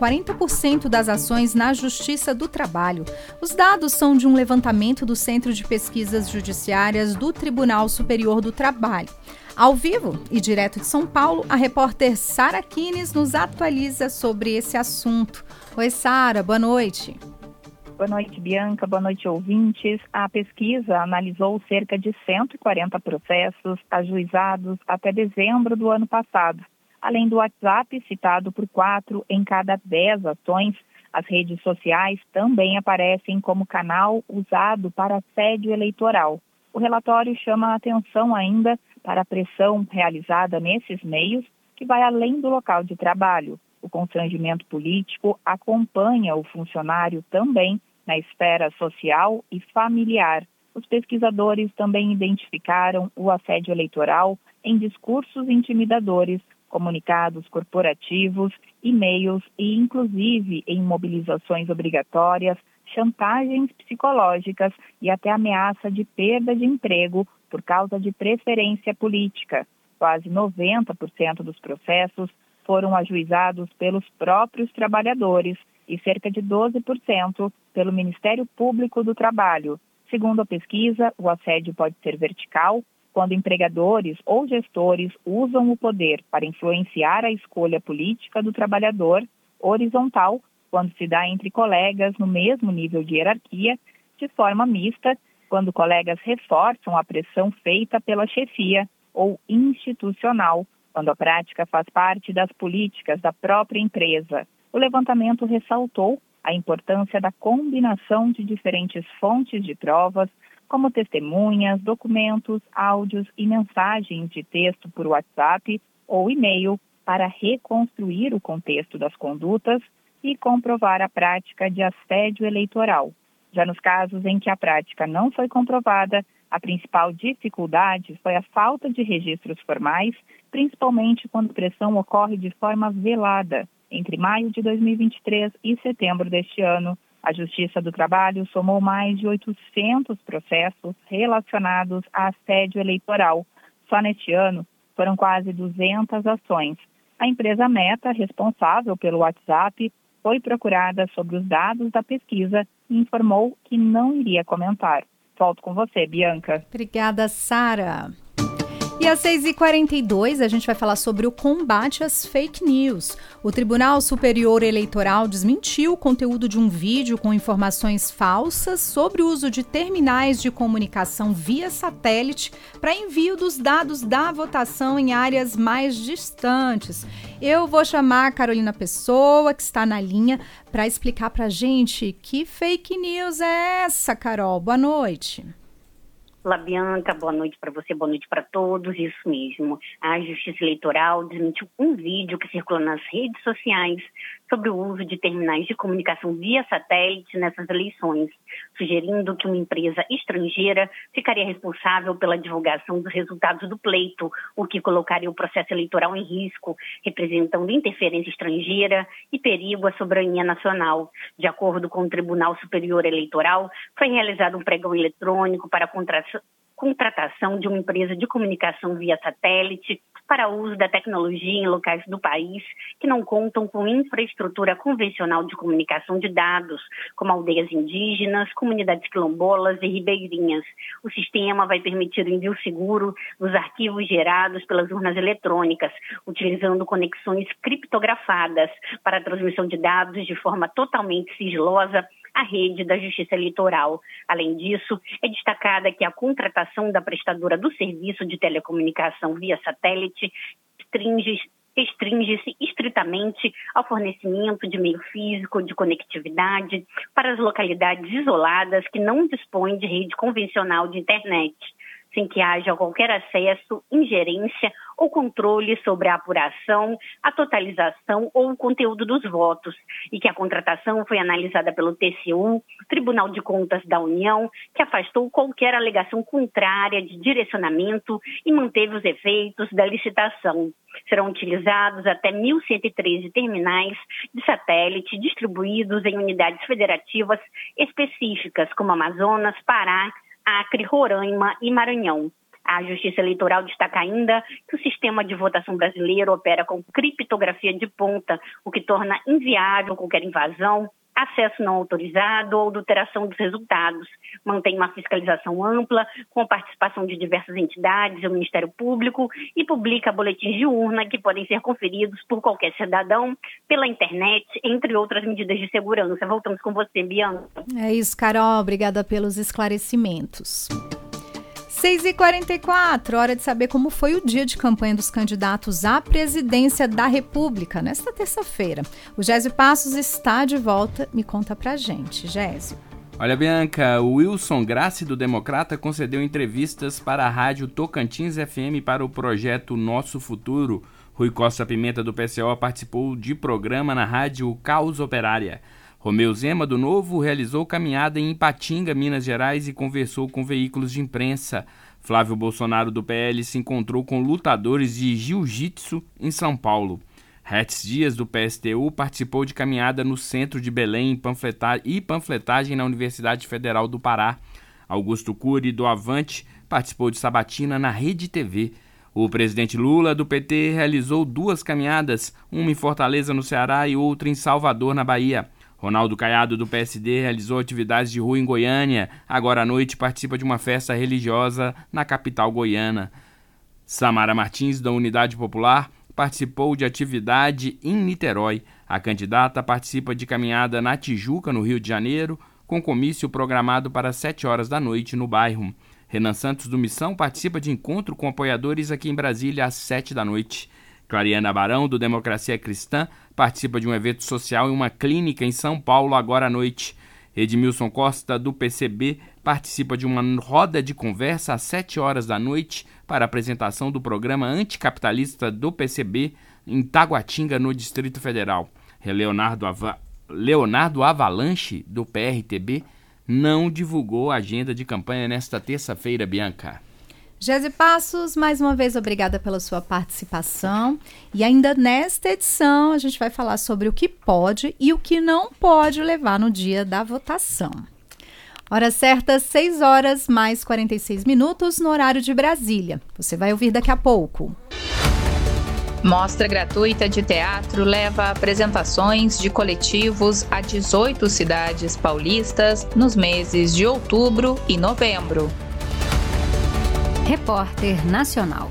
40% das ações na Justiça do Trabalho. Os dados são de um levantamento do Centro de Pesquisas Judiciárias do Tribunal Superior do Trabalho. Ao vivo e direto de São Paulo, a repórter Sara Kines nos atualiza sobre esse assunto. Oi, Sara, boa noite. Boa noite, Bianca. Boa noite, ouvintes. A pesquisa analisou cerca de 140 processos ajuizados até dezembro do ano passado. Além do WhatsApp, citado por 4 em cada 10 ações, as redes sociais também aparecem como canal usado para assédio eleitoral. O relatório chama a atenção ainda para a pressão realizada nesses meios, que vai além do local de trabalho. O constrangimento político acompanha o funcionário também na esfera social e familiar. Os pesquisadores também identificaram o assédio eleitoral em discursos intimidadores, comunicados corporativos, e-mails e, inclusive, em mobilizações obrigatórias, chantagens psicológicas e até ameaça de perda de emprego por causa de preferência política. Quase 90% dos processos foram ajuizados pelos próprios trabalhadores e cerca de 12% pelo Ministério Público do Trabalho. Segundo a pesquisa, o assédio pode ser vertical, quando empregadores ou gestores usam o poder para influenciar a escolha política do trabalhador; horizontal, quando se dá entre colegas no mesmo nível de hierarquia; de forma mista, quando colegas reforçam a pressão feita pela chefia; ou institucional, quando a prática faz parte das políticas da própria empresa. O levantamento ressaltou a importância da combinação de diferentes fontes de provas, como testemunhas, documentos, áudios e mensagens de texto por WhatsApp ou e-mail, para reconstruir o contexto das condutas e comprovar a prática de assédio eleitoral. Já nos casos em que a prática não foi comprovada, a principal dificuldade foi a falta de registros formais, principalmente quando a pressão ocorre de forma velada. Entre maio de 2023 e setembro deste ano, a Justiça do Trabalho somou mais de 800 processos relacionados a assédio eleitoral. Só neste ano, foram quase 200 ações. A empresa Meta, responsável pelo WhatsApp, foi procurada sobre os dados da pesquisa e informou que não iria comentar. Volto com você, Bianca. Obrigada, Sara. E às 6h42, a gente vai falar sobre o combate às fake news. O Tribunal Superior Eleitoral desmentiu o conteúdo de um vídeo com informações falsas sobre o uso de terminais de comunicação via satélite para envio dos dados da votação em áreas mais distantes. Eu vou chamar a Carolina Pessoa, que está na linha, para explicar para a gente que fake news é essa, Carol. Boa noite. Olá, Bianca, boa noite para você, boa noite para todos. Isso mesmo, a Justiça Eleitoral desmentiu um vídeo que circula nas redes sociais sobre o uso de terminais de comunicação via satélite nessas eleições, sugerindo que uma empresa estrangeira ficaria responsável pela divulgação dos resultados do pleito, o que colocaria o processo eleitoral em risco, representando interferência estrangeira e perigo à soberania nacional. De acordo com o Tribunal Superior Eleitoral, foi realizado um pregão eletrônico para contratação de uma empresa de comunicação via satélite para uso da tecnologia em locais do país que não contam com infraestrutura convencional de comunicação de dados, como aldeias indígenas, comunidades quilombolas e ribeirinhas. O sistema vai permitir o envio seguro dos arquivos gerados pelas urnas eletrônicas, utilizando conexões criptografadas para a transmissão de dados de forma totalmente sigilosa à rede da Justiça Eleitoral. Além disso, é destacada que a contratação da prestadora do serviço de telecomunicação via satélite restringe-se estritamente ao fornecimento de meio físico de conectividade para as localidades isoladas que não dispõem de rede convencional de internet, sem que haja qualquer acesso, ingerência ou controle sobre a apuração, a totalização ou o conteúdo dos votos, e que a contratação foi analisada pelo TCU, Tribunal de Contas da União, que afastou qualquer alegação contrária de direcionamento e manteve os efeitos da licitação. Serão utilizados até 1.113 terminais de satélite distribuídos em unidades federativas específicas, como Amazonas, Pará, Acre, Roraima e Maranhão. A Justiça Eleitoral destaca ainda que o sistema de votação brasileiro opera com criptografia de ponta, o que torna inviável qualquer invasão, acesso não autorizado ou adulteração dos resultados. Mantém uma fiscalização ampla, com a participação de diversas entidades e o Ministério Público, e publica boletins de urna que podem ser conferidos por qualquer cidadão pela internet, entre outras medidas de segurança. Voltamos com você, Bianca. É isso, Carol. Obrigada pelos esclarecimentos. 6h44, hora de saber como foi o dia de campanha dos candidatos à presidência da República nesta terça-feira. O Gésio Passos está de volta. Me conta pra gente, Gésio. Olha, Bianca, o Wilson Grassi, do Democrata, concedeu entrevistas para a rádio Tocantins FM para o projeto Nosso Futuro. Rui Costa Pimenta, do PCO, participou de programa na rádio Caos Operária. Romeu Zema, do Novo, realizou caminhada em Ipatinga, Minas Gerais, e conversou com veículos de imprensa. Flávio Bolsonaro, do PL, se encontrou com lutadores de jiu-jitsu em São Paulo. Hertz Dias, do PSTU, participou de caminhada no centro de Belém e panfletagem na Universidade Federal do Pará. Augusto Cury, do Avante, participou de sabatina na Rede TV. O presidente Lula, do PT, realizou 2 caminhadas, uma em Fortaleza, no Ceará, e outra em Salvador, na Bahia. Ronaldo Caiado, do PSD, realizou atividades de rua em Goiânia. Agora à noite participa de uma festa religiosa na capital goiana. Samara Martins, da Unidade Popular, participou de atividade em Niterói. A candidata participa de caminhada na Tijuca, no Rio de Janeiro, com comício programado para 7 horas da noite no bairro. Renan Santos, do Missão, participa de encontro com apoiadores aqui em Brasília às 7 da noite. Clariana Barão, do Democracia Cristã, participa de um evento social em uma clínica em São Paulo agora à noite. Edmilson Costa, do PCB, participa de uma roda de conversa às 7 horas da noite para a apresentação do programa anticapitalista do PCB em Taguatinga, no Distrito Federal. Leonardo Avalanche, do PRTB, não divulgou a agenda de campanha nesta terça-feira, Bianca. Gésio Passos, mais uma vez, obrigada pela sua participação. E ainda nesta edição, a gente vai falar sobre o que pode e o que não pode levar no dia da votação. Hora certa, 6h mais 46 no horário de Brasília. Você vai ouvir daqui a pouco. Mostra gratuita de teatro leva apresentações de coletivos a 18 cidades paulistas nos meses de outubro e novembro. Repórter Nacional.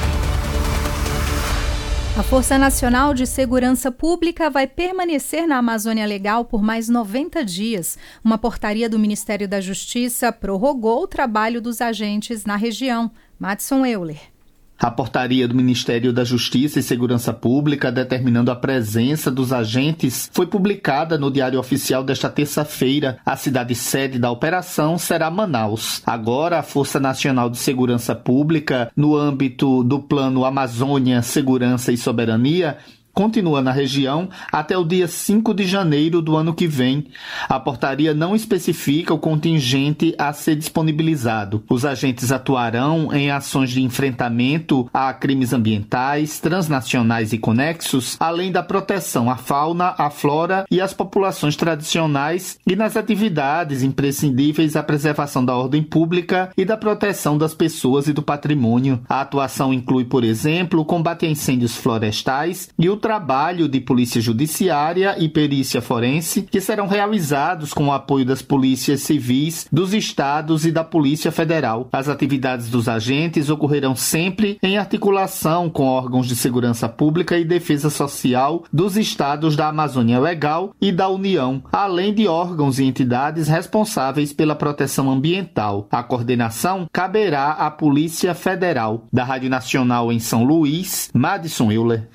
A Força Nacional de Segurança Pública vai permanecer na Amazônia Legal por mais 90 dias. Uma portaria do Ministério da Justiça prorrogou o trabalho dos agentes na região. Madison Euler. A portaria do Ministério da Justiça e Segurança Pública determinando a presença dos agentes foi publicada no Diário Oficial desta terça-feira. A cidade sede da operação será Manaus. Agora, a Força Nacional de Segurança Pública, no âmbito do Plano Amazônia, Segurança e Soberania, continua na região até o dia 5 de janeiro do ano que vem. A portaria não especifica o contingente a ser disponibilizado. Os agentes atuarão em ações de enfrentamento a crimes ambientais, transnacionais e conexos, além da proteção à fauna, à flora e às populações tradicionais e nas atividades imprescindíveis à preservação da ordem pública e da proteção das pessoas e do patrimônio. A atuação inclui, por exemplo, o combate a incêndios florestais e o trabalho de polícia judiciária e perícia forense, que serão realizados com o apoio das polícias civis dos estados e da Polícia Federal. As atividades dos agentes ocorrerão sempre em articulação com órgãos de segurança pública e defesa social dos estados da Amazônia Legal e da União, além de órgãos e entidades responsáveis pela proteção ambiental. A coordenação caberá à Polícia Federal. Da Rádio Nacional em São Luís, Madison Euler.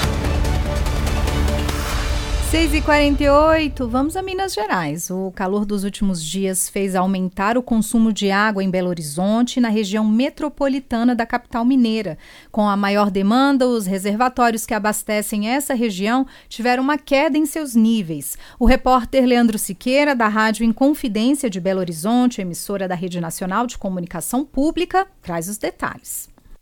6h48, vamos a Minas Gerais. O calor dos últimos dias fez aumentar o consumo de água em Belo Horizonte, na região metropolitana da capital mineira. Com a maior demanda, os reservatórios que abastecem essa região tiveram uma queda em seus níveis. O repórter Leandro Siqueira, da Rádio Inconfidência de Belo Horizonte, emissora da Rede Nacional de Comunicação Pública, traz os detalhes.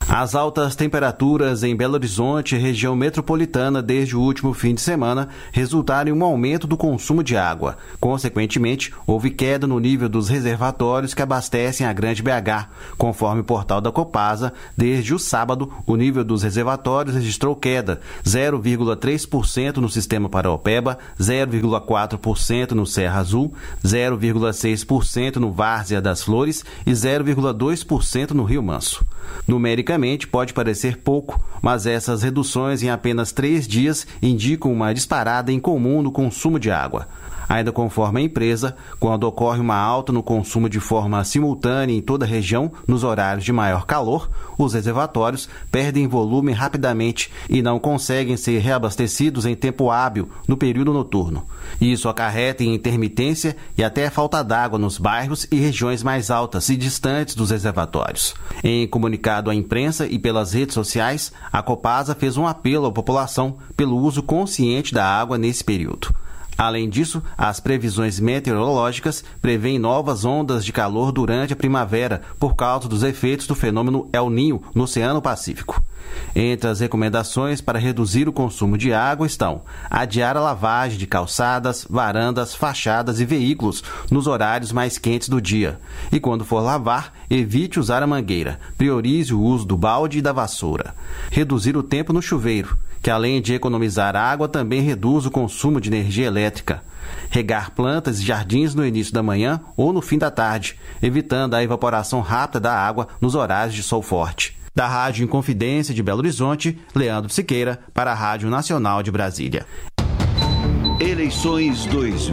As altas temperaturas em Belo Horizonte e região metropolitana desde o último fim de semana resultaram em um aumento do consumo de água. Consequentemente, houve queda no nível dos reservatórios que abastecem a Grande BH. Conforme o portal da Copasa, desde o sábado, o nível dos reservatórios registrou queda, 0,3% no sistema Paraopeba, 0,4% no Serra Azul, 0,6% no Várzea das Flores e 0,2% no Rio Manso. Numericamente, pode parecer pouco, mas essas reduções em apenas 3 dias indicam uma disparada incomum no consumo de água. Ainda conforme a empresa, quando ocorre uma alta no consumo de forma simultânea em toda a região, nos horários de maior calor, os reservatórios perdem volume rapidamente e não conseguem ser reabastecidos em tempo hábil no período noturno. Isso acarreta em intermitência e até falta d'água nos bairros e regiões mais altas e distantes dos reservatórios. Em comunicado à imprensa e pelas redes sociais, a Copasa fez um apelo à população pelo uso consciente da água nesse período. Além disso, as previsões meteorológicas prevêem novas ondas de calor durante a primavera por causa dos efeitos do fenômeno El Niño no Oceano Pacífico. Entre as recomendações para reduzir o consumo de água estão adiar a lavagem de calçadas, varandas, fachadas e veículos nos horários mais quentes do dia. E quando for lavar, evite usar a mangueira, priorize o uso do balde e da vassoura. Reduzir o tempo no chuveiro, que além de economizar água, também reduz o consumo de energia elétrica. Regar plantas e jardins no início da manhã ou no fim da tarde, evitando a evaporação rápida da água nos horários de sol forte. Da Rádio Inconfidência de Belo Horizonte, Leandro Siqueira, para a Rádio Nacional de Brasília. Eleições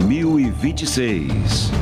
2026.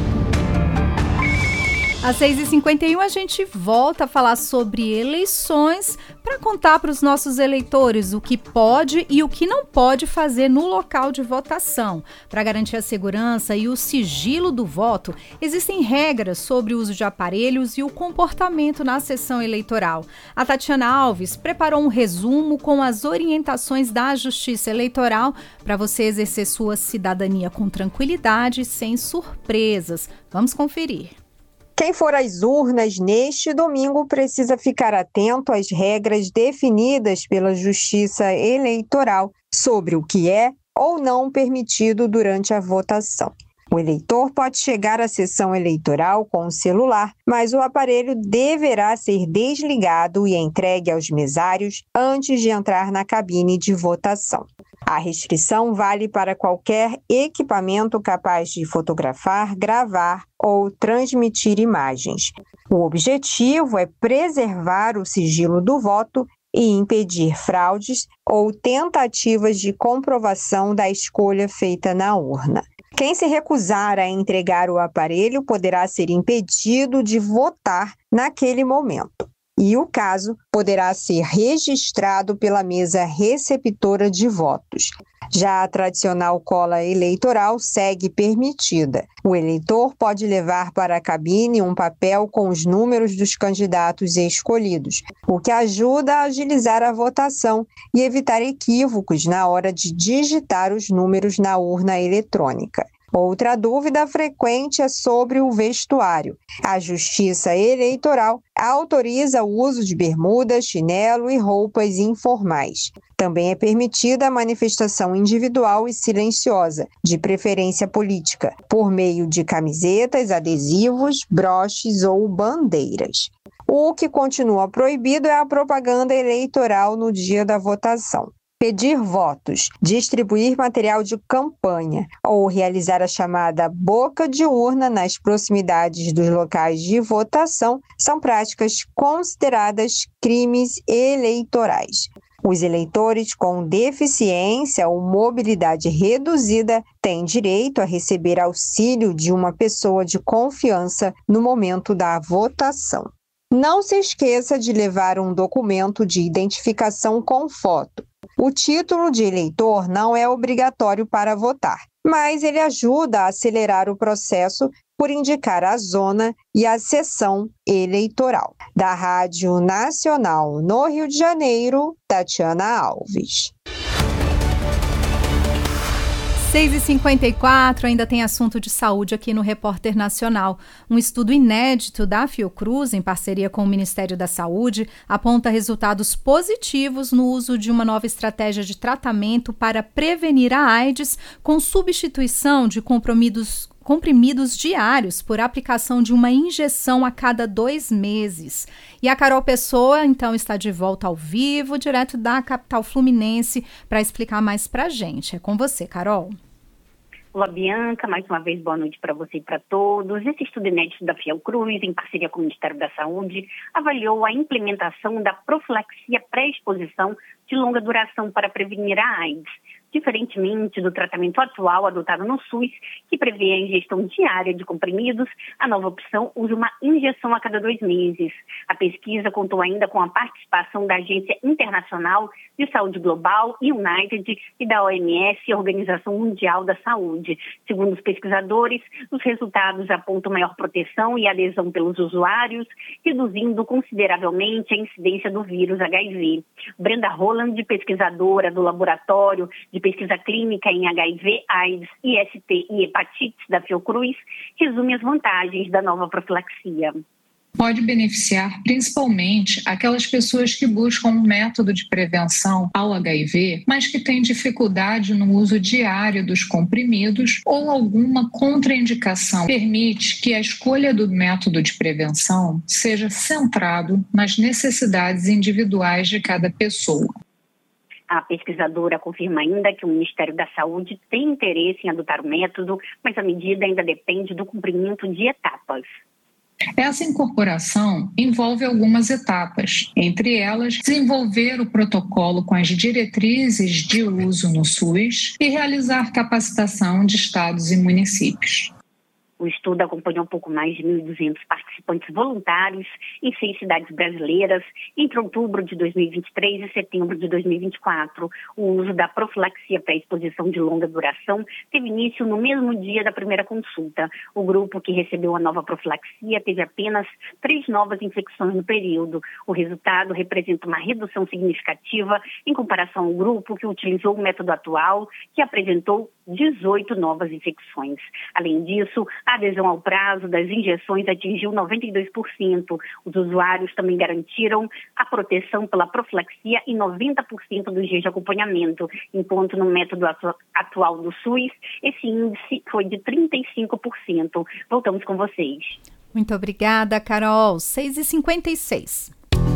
Às 6h51 a gente volta a falar sobre eleições para contar para os nossos eleitores o que pode e o que não pode fazer no local de votação. Para garantir a segurança e o sigilo do voto, existem regras sobre o uso de aparelhos e o comportamento na sessão eleitoral. A Tatiana Alves preparou um resumo com as orientações da Justiça Eleitoral para você exercer sua cidadania com tranquilidade e sem surpresas. Vamos conferir. Quem for às urnas neste domingo precisa ficar atento às regras definidas pela Justiça Eleitoral sobre o que é ou não permitido durante a votação. O eleitor pode chegar à sessão eleitoral com o celular, mas o aparelho deverá ser desligado e entregue aos mesários antes de entrar na cabine de votação. A restrição vale para qualquer equipamento capaz de fotografar, gravar ou transmitir imagens. O objetivo é preservar o sigilo do voto e impedir fraudes ou tentativas de comprovação da escolha feita na urna. Quem se recusar a entregar o aparelho poderá ser impedido de votar naquele momento. E o caso poderá ser registrado pela mesa receptora de votos. Já a tradicional cola eleitoral segue permitida. O eleitor pode levar para a cabine um papel com os números dos candidatos escolhidos, o que ajuda a agilizar a votação e evitar equívocos na hora de digitar os números na urna eletrônica. Outra dúvida frequente é sobre o vestuário. A Justiça Eleitoral autoriza o uso de bermuda, chinelo e roupas informais. Também é permitida a manifestação individual e silenciosa, de preferência política, por meio de camisetas, adesivos, broches ou bandeiras. O que continua proibido é a propaganda eleitoral no dia da votação. Pedir votos, distribuir material de campanha ou realizar a chamada boca de urna nas proximidades dos locais de votação são práticas consideradas crimes eleitorais. Os eleitores com deficiência ou mobilidade reduzida têm direito a receber auxílio de uma pessoa de confiança no momento da votação. Não se esqueça de levar um documento de identificação com foto. O título de eleitor não é obrigatório para votar, mas ele ajuda a acelerar o processo por indicar a zona e a sessão eleitoral. Da Rádio Nacional no Rio de Janeiro, Tatiana Alves. 6h54, ainda tem assunto de saúde aqui no Repórter Nacional. Um estudo inédito da Fiocruz, em parceria com o Ministério da Saúde, aponta resultados positivos no uso de uma nova estratégia de tratamento para prevenir a AIDS, com substituição de comprimidos diários por aplicação de uma injeção a cada 2 meses. E a Carol Pessoa, então, está de volta ao vivo, direto da capital fluminense, para explicar mais para a gente. É com você, Carol. Olá, Bianca, mais uma vez boa noite para você e para todos. Esse estudo inédito da Fiocruz, em parceria com o Ministério da Saúde, avaliou a implementação da profilaxia pré-exposição de longa duração para prevenir a AIDS, diferentemente do tratamento atual adotado no SUS, que prevê a ingestão diária de comprimidos. A nova opção usa uma injeção a cada 2 meses. A pesquisa contou ainda com a participação da Agência Internacional de Saúde Global, United, e da OMS, Organização Mundial da Saúde. Segundo os pesquisadores, os resultados apontam maior proteção e adesão pelos usuários, reduzindo consideravelmente a incidência do vírus HIV. Brenda Holland, pesquisadora do Laboratório de Pesquisa Clínica em HIV, AIDS, IST e Hepatites da Fiocruz, resume as vantagens da nova profilaxia. Pode beneficiar principalmente aquelas pessoas que buscam um método de prevenção ao HIV, mas que têm dificuldade no uso diário dos comprimidos ou alguma contraindicação. Permite que a escolha do método de prevenção seja centrado nas necessidades individuais de cada pessoa. A pesquisadora confirma ainda que o Ministério da Saúde tem interesse em adotar o método, mas a medida ainda depende do cumprimento de etapas. Essa incorporação envolve algumas etapas, entre elas, desenvolver o protocolo com as diretrizes de uso no SUS e realizar capacitação de estados e municípios. O estudo acompanhou um pouco mais de 1.200 participantes voluntários em 6 cidades brasileiras entre outubro de 2023 e setembro de 2024. O uso da profilaxia pré-exposição de longa duração teve início no mesmo dia da primeira consulta. O grupo que recebeu a nova profilaxia teve apenas 3 novas infecções no período. O resultado representa uma redução significativa em comparação ao grupo que utilizou o método atual, que apresentou 18 novas infecções. Além disso, a adesão ao prazo das injeções atingiu 92%. Os usuários também garantiram a proteção pela profilaxia em 90% dos dias de acompanhamento, enquanto no método atual do SUS, esse índice foi de 35%. Voltamos com vocês. Muito obrigada, Carol. 6h56.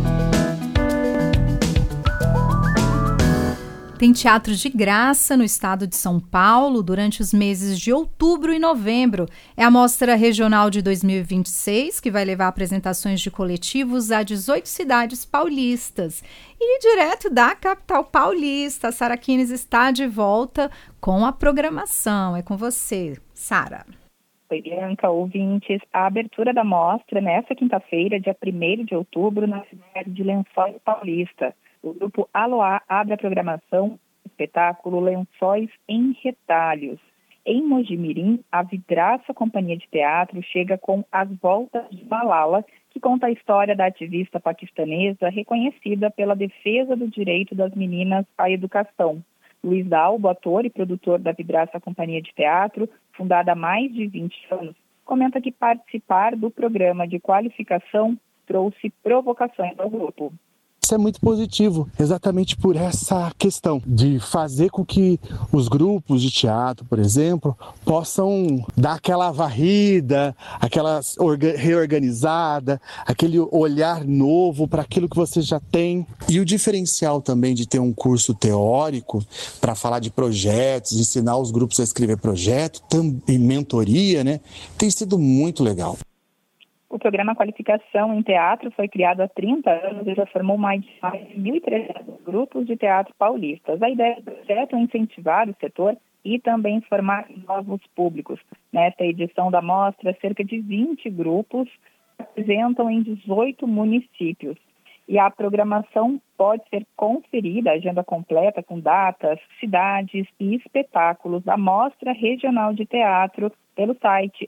Tem teatro de graça no estado de São Paulo durante os meses de outubro e novembro. É a Mostra Regional de 2026, que vai levar apresentações de coletivos a 18 cidades paulistas. E direto da capital paulista, a Sara Kines está de volta com a programação. É com você, Sara. Oi, Bianca, ouvintes. A abertura da mostra nesta quinta-feira, dia 1º de outubro, na cidade de Lençóis Paulista. O grupo Aloá abre a programação do espetáculo Lençóis em Retalhos. Em Mojimirim, a Vidraça Companhia de Teatro chega com As Voltas de Malala, que conta a história da ativista paquistanesa reconhecida pela defesa do direito das meninas à educação. Luiz Dalbo, ator e produtor da Vidraça Companhia de Teatro, fundada há mais de 20 anos, comenta que participar do programa de qualificação trouxe provocações ao grupo. Isso é muito positivo, exatamente por essa questão de fazer com que os grupos de teatro, por exemplo, possam dar aquela varrida, aquela reorganizada, aquele olhar novo para aquilo que você já tem. E o diferencial também de ter um curso teórico para falar de projetos, ensinar os grupos a escrever projeto e mentoria, né, tem sido muito legal. O programa Qualificação em Teatro foi criado há 30 anos e já formou mais de 1.300 grupos de teatro paulistas. A ideia do projeto é incentivar o setor e também formar novos públicos. Nesta edição da mostra, cerca de 20 grupos se apresentam em 18 municípios. E a programação pode ser conferida, a agenda completa com datas, cidades e espetáculos da Mostra Regional de Teatro pelo site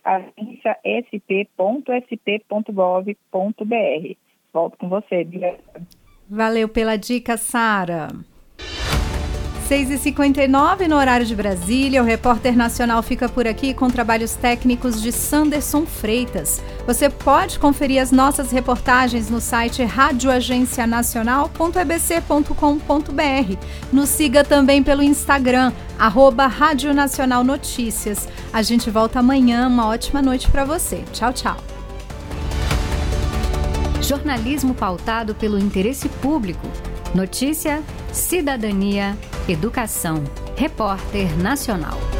agenciasp.sp.gov.br. Volto com você, Bianca. Valeu pela dica, Sara. 6h59 no horário de Brasília. O Repórter Nacional fica por aqui com trabalhos técnicos de Sanderson Freitas. Você pode conferir as nossas reportagens no site radioagencianacional.ebc.com.br. Nos siga também pelo Instagram, @Rádio Nacional Notícias. A gente volta amanhã. Uma ótima noite para você. Tchau, tchau. Jornalismo pautado pelo interesse público. Notícia, cidadania, educação. Repórter Nacional.